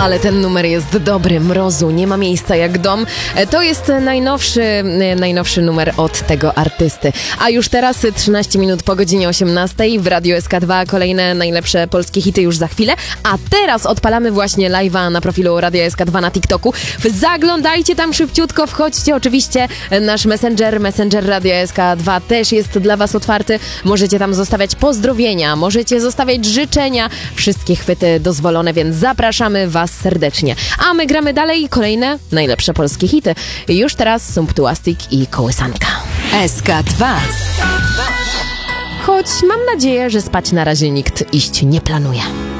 Ale ten numer jest dobry, Mrozu, nie ma miejsca jak dom. To jest najnowszy numer od tego artysty. A już teraz 13 minut po godzinie 18 w Radiu SK2 kolejne najlepsze polskie hity już za chwilę. A teraz odpalamy właśnie live'a na profilu Radia SK2 na TikToku. Zaglądajcie tam szybciutko, wchodźcie. Oczywiście nasz Messenger Radia SK2 też jest dla was otwarty. Możecie tam zostawiać pozdrowienia, możecie zostawiać życzenia. Wszystkie chwyty dozwolone, więc zapraszamy was serdecznie. A my gramy dalej kolejne najlepsze polskie hity. Już teraz Sumptuastik i Kołysanka. SK2. Choć mam nadzieję, że spać na razie nikt iść nie planuje.